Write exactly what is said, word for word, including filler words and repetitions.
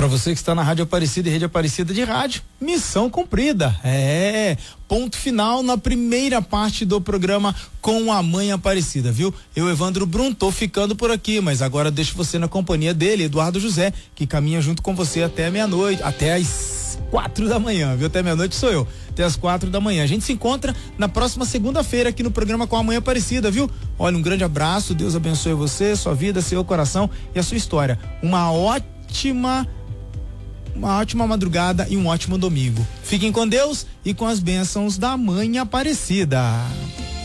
Para você que está na Rádio Aparecida e Rede Aparecida de Rádio, missão cumprida. É, ponto final na primeira parte do programa com a Mãe Aparecida, viu? Eu, Evandro Brum, tô ficando por aqui, mas agora deixo você na companhia dele, Eduardo José, que caminha junto com você até meia-noite, até as quatro da manhã, viu? Até meia-noite sou eu, até as quatro da manhã. A gente se encontra na próxima segunda-feira aqui no programa com a Mãe Aparecida, viu? Olha, um grande abraço, Deus abençoe você, sua vida, seu coração e a sua história. Uma ótima Uma ótima madrugada e um ótimo domingo. Fiquem com Deus e com as bênçãos da Mãe Aparecida.